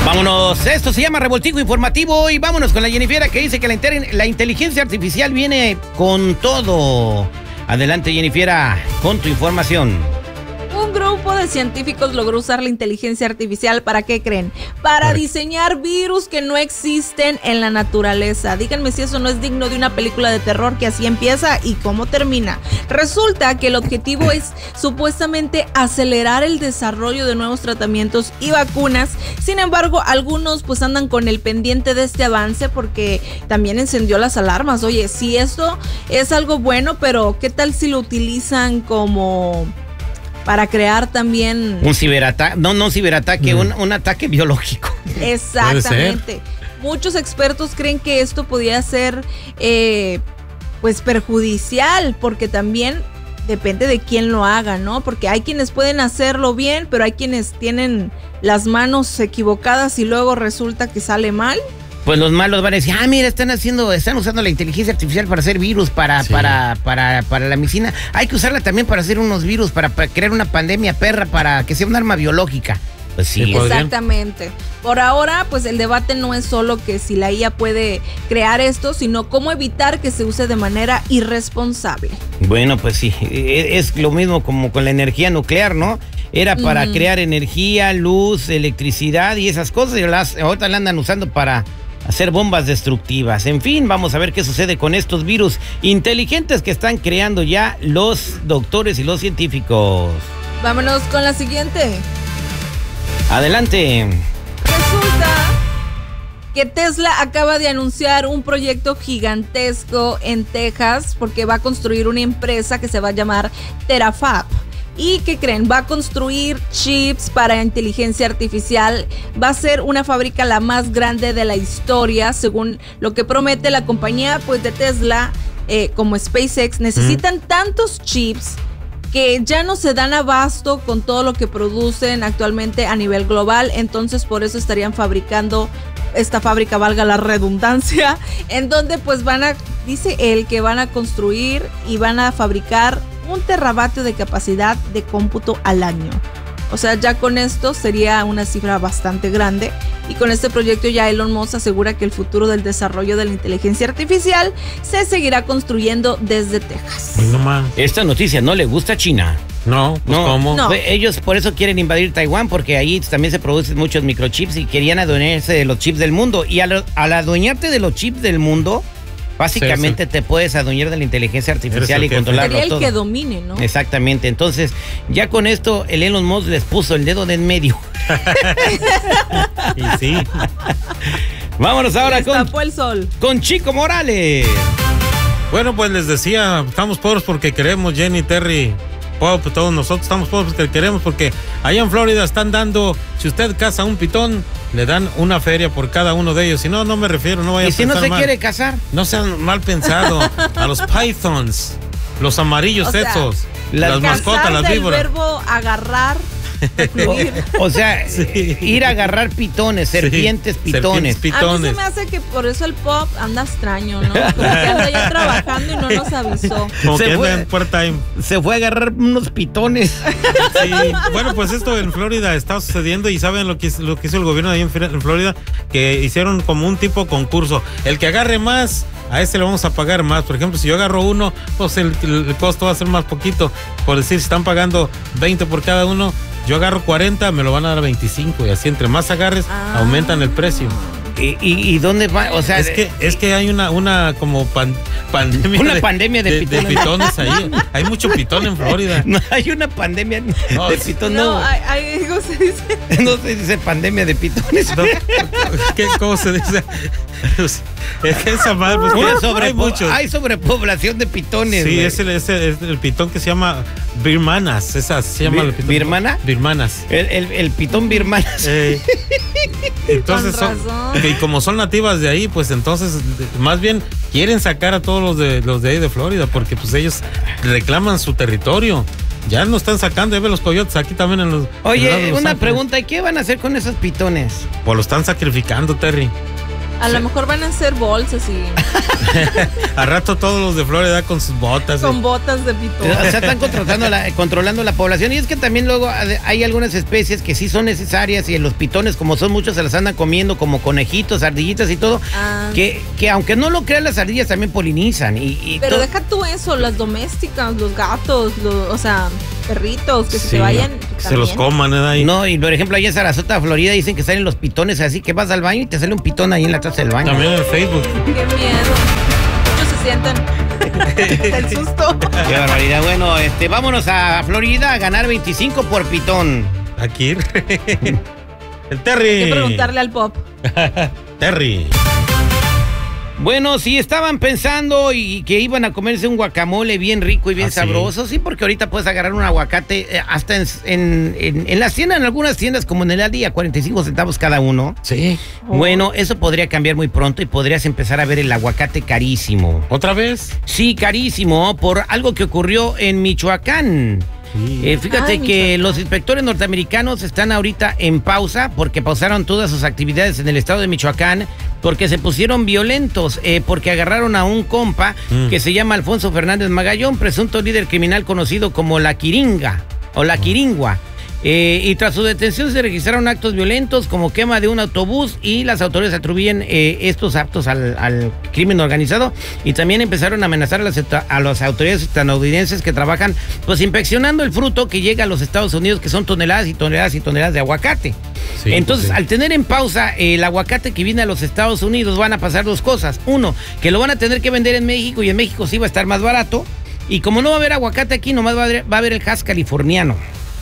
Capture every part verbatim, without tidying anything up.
Vámonos, esto se llama Revoltijo Informativo y vámonos con la Jennifiera que dice que la, inter- la inteligencia artificial viene con todo. Adelante, Jennifiera, con tu información. Un grupo de científicos logró usar la inteligencia artificial, ¿para qué creen? Para diseñar virus que no existen en la naturaleza. Díganme si eso no es digno de una película de terror, que así empieza y cómo termina. Resulta que el objetivo es supuestamente acelerar el desarrollo de nuevos tratamientos y vacunas. Sin embargo, algunos pues andan con el pendiente de este avance porque también encendió las alarmas. Oye, si esto es algo bueno, pero ¿qué tal si lo utilizan como para crear también un ciberataque? No, no un ciberataque, mm. un, un ataque biológico. Exactamente. Muchos expertos creen que esto podría ser eh, pues perjudicial, porque también depende de quién lo haga, ¿no? Porque hay quienes pueden hacerlo bien, pero hay quienes tienen las manos equivocadas y luego resulta que sale mal. Pues los malos van a decir, ah, mira, están haciendo, están usando la inteligencia artificial para hacer virus, para, sí. para, para, para la medicina. Hay que usarla también para hacer unos virus, para, para crear una pandemia perra, para que sea un arma biológica. Pues sí. Exactamente. Por ahora, pues el debate no es solo que si la I A puede crear esto, sino cómo evitar que se use de manera irresponsable. Bueno, pues sí, es lo mismo como con la energía nuclear, ¿no? Era para mm. crear energía, luz, electricidad y esas cosas, y las, ahorita la andan usando para hacer bombas destructivas. En fin, vamos a ver qué sucede con estos virus inteligentes que están creando ya los doctores y los científicos. Vámonos con la siguiente. Adelante. Resulta que Tesla acaba de anunciar un proyecto gigantesco en Texas porque va a construir una empresa que se va a llamar Terafab. ¿Y qué creen? Va a construir chips para inteligencia artificial. Va a ser una fábrica la más grande de la historia, según lo que promete la compañía pues de Tesla, eh, como SpaceX. Necesitan mm. tantos chips que ya no se dan abasto con todo lo que producen actualmente a nivel global. Entonces por eso estarían fabricando esta fábrica, valga la redundancia, en donde pues van a, dice él, que van a construir y van a fabricar un teravatio de capacidad de cómputo al año. O sea, ya con esto sería una cifra bastante grande. Y con este proyecto ya Elon Musk asegura que el futuro del desarrollo de la inteligencia artificial se seguirá construyendo desde Texas. No más. Esta noticia no le gusta a China. No, pues no, ¿cómo? No. Ellos por eso quieren invadir Taiwán, porque ahí también se producen muchos microchips y querían adueñarse de los chips del mundo. Y al, al adueñarte de los chips del mundo, básicamente sí, sí. te puedes adueñar de la inteligencia artificial y controlarlo todo. Sería el que domine, ¿no? Exactamente. Entonces, ya con esto, el Elon Musk les puso el dedo de en medio. Y sí. Vámonos ahora les con, tapó el sol. con Chico Morales. Bueno, pues les decía, estamos pobres porque queremos, Jenny, Terry. Pues todos nosotros estamos pobres porque queremos, porque allá en Florida están dando, si usted caza un pitón, le dan una feria por cada uno de ellos. Si no, no me refiero, no vaya a pensar mal. ¿Y si no se quiere casar? No sean mal pensados. A los pythons, los amarillos o sea, esos, las mascotas, las víboras. El verbo agarrar. O, o sea, sí. ir a agarrar pitones, serpientes sí. pitones. serpientes pitones. A mí se me hace que por eso el pop anda extraño, ¿no? Como que anda ya trabajando y no nos avisó. Como se que fue, anda en part-time. Se fue a agarrar unos pitones. Sí, bueno, pues esto en Florida está sucediendo y saben lo que, lo que hizo el gobierno de ahí en Florida, que hicieron como un tipo concurso. El que agarre más, a ese le vamos a pagar más. Por ejemplo, si yo agarro uno, pues el, el costo va a ser más poquito. Por decir, si están pagando veinte por cada uno, yo agarro cuarenta, me lo van a dar veinticinco. Y así entre más agarres, ah. aumentan el precio. ¿Y, y, y dónde va? O sea, es que es que hay una una como pan, pandemia una de, pandemia de, de, pitones. de pitones ahí. Hay mucho pitón en Florida. No hay una pandemia no, de pitones. No, no. Hay, hay, ¿cómo se dice? No se dice pandemia de pitones. No, ¿qué, ¿Cómo se dice? Es que esa madre, pues, Mira, sobre, hay muchos. Hay sobrepoblación de pitones. Sí, es el, es, el, es el pitón que se llama birmanas. Esa se llama el pitón. ¿Birmana? Birmanas. El, el, el pitón birmanas. Eh, entonces son, y como son nativas de ahí, pues entonces más bien quieren sacar a todos los de los de ahí de Florida, porque pues ellos reclaman su territorio. Ya no están sacando, ya ven los coyotes aquí también en los. Oye, en los una pregunta, ¿y qué van a hacer con esos pitones? Pues lo están sacrificando, Terry. A lo mejor van a ser bolsas y A rato todos los de Florida con sus botas. con eh. botas de pitón. O sea, están controlando la, controlando la población. Y es que también luego hay algunas especies que sí son necesarias y los pitones, como son muchos, se las andan comiendo como conejitos, ardillitas y todo. Ah. Que, que aunque no lo crean, las ardillas también polinizan. Y, y Pero to- deja tú eso, las domésticas, los gatos, los, o sea, perritos, que se Sí, te vayan. que se los también. coman, ¿eh? Ahí. No, y por ejemplo, allá en Sarasota, Florida, dicen que salen los pitones así que vas al baño y te sale un pitón ahí en la taza del baño. También en Facebook. Qué miedo. Muchos se sientan. El susto. Qué barbaridad. Bueno, este, vámonos a Florida a ganar veinticinco por pitón. Aquí. El Terry. Hay que preguntarle al Pop. Terry. Bueno, si estaban pensando y que iban a comerse un guacamole bien rico y bien ¿Ah, sí? sabroso, sí, porque ahorita puedes agarrar un aguacate eh, hasta en, en, en, en las tiendas, en algunas tiendas como en el Aldi, a cuarenta y cinco centavos cada uno. Sí. Bueno, eso podría cambiar muy pronto y podrías empezar a ver el aguacate carísimo. ¿Otra vez? Sí, carísimo, por algo que ocurrió en Michoacán. Sí. Eh, fíjate Ay, que Michoacán. los inspectores norteamericanos están ahorita en pausa porque pausaron todas sus actividades en el estado de Michoacán porque se pusieron violentos, eh, porque agarraron a un compa Mm. que se llama Alfonso Fernández Magallón, presunto líder criminal conocido como La Quiringa o La Quiringua. Eh, y tras su detención se registraron actos violentos como quema de un autobús y las autoridades atribuyen eh, estos actos al, al crimen organizado y también empezaron a amenazar a las, a las autoridades estadounidenses que trabajan pues inspeccionando el fruto que llega a los Estados Unidos, que son toneladas y toneladas y toneladas de aguacate. Sí, Entonces, pues sí. al tener en pausa eh, el aguacate que viene a los Estados Unidos, van a pasar dos cosas. Uno, que lo van a tener que vender en México y en México sí va a estar más barato. Y como no va a haber aguacate aquí, nomás va a haber, va a haber el Hass californiano.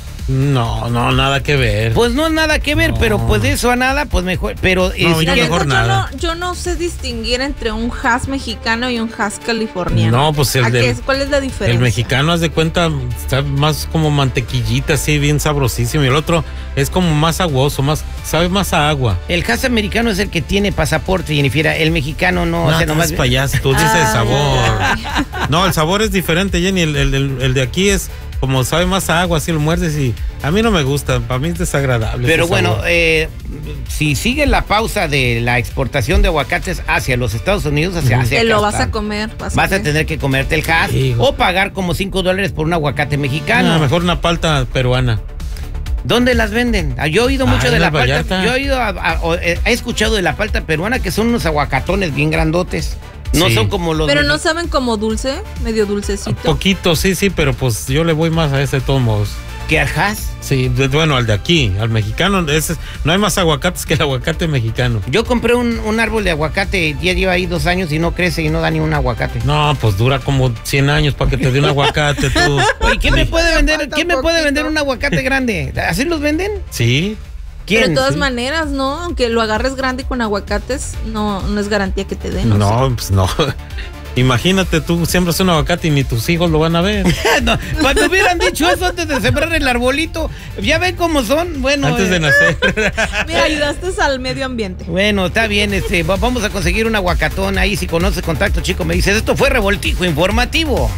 No, no, nada que ver. Pues no es nada que ver, No. pero pues de eso a nada, pues mejor. Pero eh, No, si yo La quieres- mejor neta, yo, nada. no, yo no sé distinguir entre un Hass mexicano y un Hass californiano. No, pues el ¿A del- qué es? ¿Cuál es la diferencia? El mexicano, haz de cuenta, está más como mantequillita, así, bien sabrosísimo. Y el otro es como más aguoso, más, sabe más a agua. el Hass americano es el que tiene pasaporte, Jennifer. El mexicano no, No, o sea, tú nomás. eres payaso, tú dices Ay, sabor. No, el sabor es diferente, Jenny. El, el- el- el de aquí es como sabe más a agua, así lo muerdes y a mí no me gusta, para mí es desagradable. Pero ese bueno, sabor. eh, si sigue la pausa de la exportación de aguacates hacia los Estados Unidos, hacia, hacia Te lo acá vas está, a comer. Vas, vas a ver. tener que comerte el Hass Sí, o pagar como cinco dólares por un aguacate mexicano. Ah, mejor una palta peruana. ¿Dónde las venden? Ah, yo he oído Ah, mucho en de la el palta. Vallarta. Yo he oído, a- a- o, eh, he escuchado de la palta peruana que son unos aguacatones bien grandotes. No Sí. son como los. Pero de- no saben como dulce, medio dulcecito. Poquito, sí, sí, pero pues yo le voy más a ese de todos modos. ¿Qué al Hass? Sí, de- bueno, al de aquí, al mexicano, ese, es- no hay más aguacates que el aguacate mexicano. Yo compré un, un árbol de aguacate, ya lleva ahí dos años y no crece y no da ni un aguacate. No, pues dura como cien años para que te dé un aguacate tú. Oye, ¿quién me puede vender, falta ¿quién me puede poquito. vender un aguacate grande? ¿Así los venden? Sí, ¿Quién? Pero de todas Sí. maneras, ¿no? Aunque lo agarres grande con aguacates, no, no es garantía que te den. ¿o no, pues no. Imagínate, tú siembras un aguacate y ni tus hijos lo van a ver. No, cuando hubieran dicho eso antes de sembrar el arbolito, ya ven cómo son. Bueno, Antes de eh, nacer. sí? Mira, ayudaste al medio ambiente. bueno, está bien, este, va- vamos a conseguir un aguacatón ahí. Si conoces contacto, chico, me dices, esto fue Revoltijo Informativo.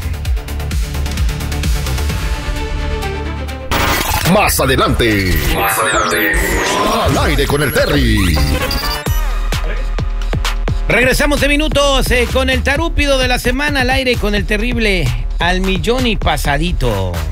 Más adelante. Más adelante. Al aire con el Terry. Regresamos de minutos eh, con el tarúpido de la semana al aire con el terrible al millón y pasadito.